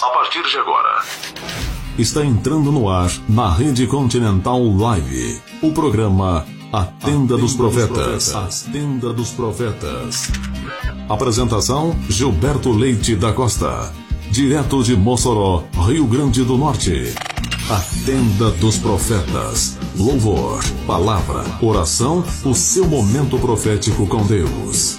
A partir de agora. Está entrando no ar, na Rede Continental Live, o programa A Tenda dos Profetas. A Tenda dos Profetas. Apresentação, Gilberto Leite da Costa. Direto de Mossoró, Rio Grande do Norte. A Tenda dos Profetas. Louvor, palavra, oração, o seu momento profético com Deus.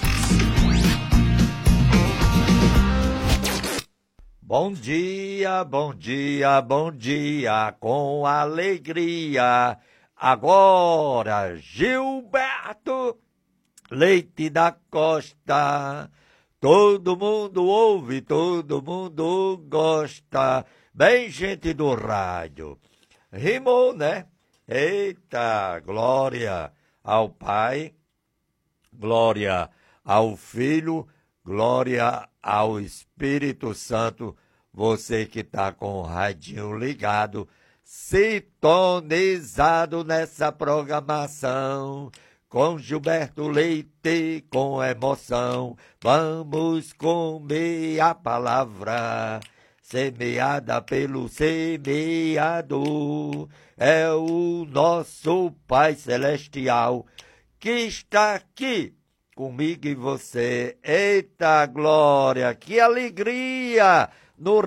Bom dia, bom dia, bom dia, com alegria. Agora, Gilberto Leite da Costa. Todo mundo ouve, todo mundo gosta. Bem, gente do rádio. Rimou, né? Eita, glória ao Pai, glória ao Filho, glória ao Espírito Santo. Você que está com o radinho ligado, sintonizado nessa programação. Com Gilberto Leite, com emoção, vamos comer a palavra, semeada pelo semeador. É o nosso Pai Celestial que está aqui comigo e você. Eita glória, que alegria no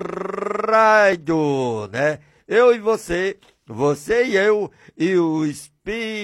rádio, né? Eu e você, você e eu e o Espírito